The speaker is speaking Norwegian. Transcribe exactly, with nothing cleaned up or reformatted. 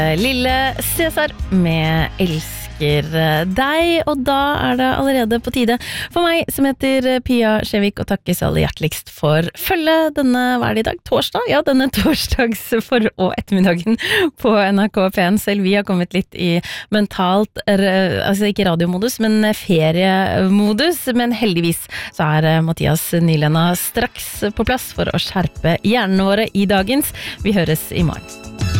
Lille Cæsar med Elsker deg, og da er det allerede på tide for meg, som heter Pia Skjevik, å takke så aller hjerteligst for følge denne, hva er det i dag? Torsdag? Ja, denne torsdags for- og ettermiddagen på N R K P en. Selv vi har kommet litt i mentalt, altså ikke radiomodus, men feriemodus, men heldigvis så er Mathias Nylenda straks på plass for å skjerpe hjernene våre i dagens. Vi høres i morgen.